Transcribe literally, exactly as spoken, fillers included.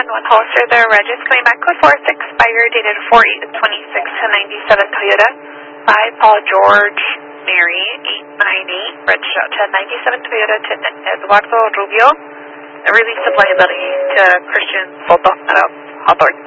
one Hollister, the Regis claim back code four six, expired dated four eight twenty-six to ninety-seven Toyota by Paul George Mary eight nine eight, registered to ninety-seven Toyota to Eduardo Rubio. A release of liability to Christian Soto out of Hawthorne.